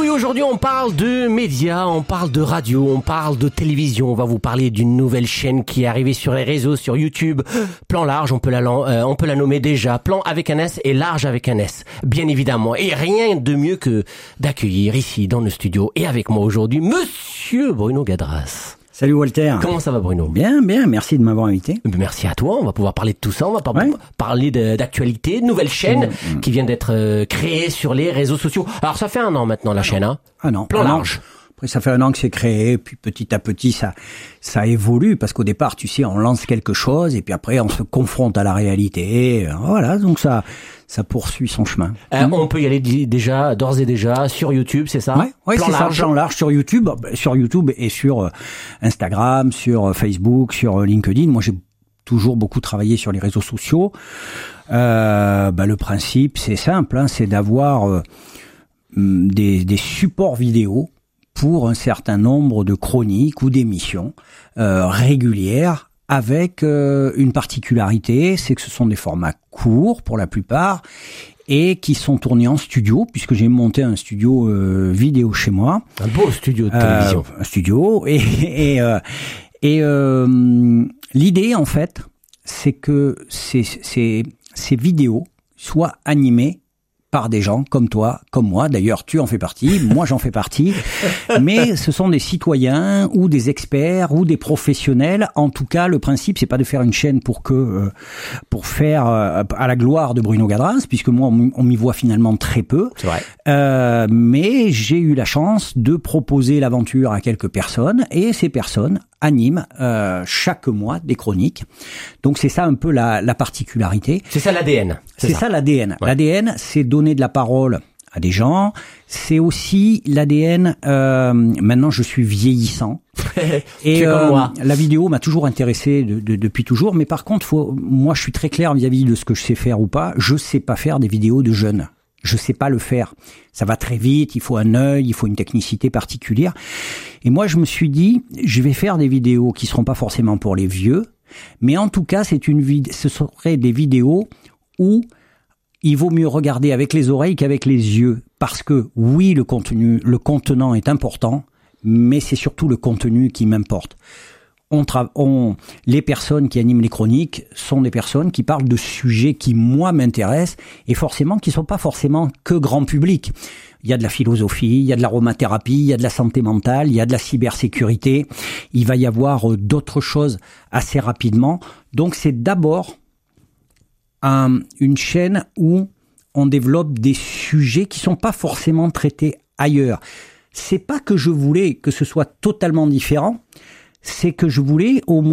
Oui, aujourd'hui on parle de médias, on parle de radio, on parle de télévision. On va vous parler d'une nouvelle chaîne qui est arrivée sur les réseaux, sur YouTube. Plan large, on peut la nommer déjà. Plan avec un S et large avec un S, bien évidemment. Et rien de mieux que d'accueillir ici dans le studio et avec moi aujourd'hui Monsieur Bruno Gadras. Salut Walter. Comment ça va Bruno? Bien, merci de m'avoir invité. Merci à toi, on va pouvoir parler de tout ça, on va parler d'actualité, de nouvelle chaîne qui vient d'être créée sur les réseaux sociaux. Alors ça fait 1 an maintenant la chaîne, hein? Plan large. Après, ça fait 1 an que c'est créé, puis petit à petit, ça évolue, parce qu'au départ, tu sais, on lance quelque chose, et puis après, on se confronte à la réalité, voilà, donc ça poursuit son chemin. On peut y aller d'ores et déjà, sur YouTube, c'est ça? Ouais, c'est ça, plan large sur YouTube et sur Instagram, sur Facebook, sur LinkedIn. Moi, j'ai toujours beaucoup travaillé sur les réseaux sociaux. Le principe, c'est simple, hein, c'est d'avoir des supports vidéo pour un certain nombre de chroniques ou d'émissions régulières avec une particularité, c'est que ce sont des formats courts pour la plupart et qui sont tournés en studio, puisque j'ai monté un studio vidéo chez moi. Un beau studio de télévision. Un studio et l'idée en fait, c'est que ces vidéos soient animées par des gens comme toi, comme moi. D'ailleurs, tu en fais partie, moi j'en fais partie. Mais ce sont des citoyens ou des experts ou des professionnels. En tout cas, le principe, c'est pas de faire une chaîne pour faire à la gloire de Bruno Gadras, puisque moi, on m'y voit finalement très peu. C'est vrai. Mais j'ai eu la chance de proposer l'aventure à quelques personnes, et ces personnes animent chaque mois des chroniques. Donc c'est ça un peu la particularité. C'est ça l'ADN. C'est ça l'ADN. Ouais. L'ADN, c'est donner de la parole à des gens. C'est aussi l'ADN. Maintenant, je suis vieillissant. Et comme moi. La vidéo m'a toujours intéressé depuis toujours. Mais par contre, moi, je suis très clair vis-à-vis de ce que je sais faire ou pas. Je sais pas faire des vidéos de jeunes. Je sais pas le faire. Ça va très vite, il faut un œil, il faut une technicité particulière. Et moi, je me suis dit, je vais faire des vidéos qui seront pas forcément pour les vieux, mais en tout cas, ce seraient des vidéos où il vaut mieux regarder avec les oreilles qu'avec les yeux. Parce que oui, le contenant est important, mais c'est surtout le contenu qui m'importe. Les personnes qui animent les chroniques sont des personnes qui parlent de sujets qui, moi, m'intéressent et forcément qui sont pas forcément que grand public. Il y a de la philosophie, il y a de l'aromathérapie, il y a de la santé mentale, il y a de la cybersécurité. Il va y avoir d'autres choses assez rapidement. Donc, c'est d'abord une chaîne où on développe des sujets qui sont pas forcément traités ailleurs. C'est pas que je voulais que ce soit totalement différent, c'est que je voulais au moins